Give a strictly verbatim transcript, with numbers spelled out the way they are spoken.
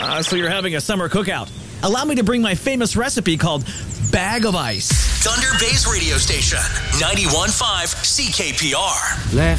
Uh, so you're having a summer cookout. Allow me to bring my famous recipe called Bag of Ice. Thunder Bay's radio station, ninety-one point five C K P R. Left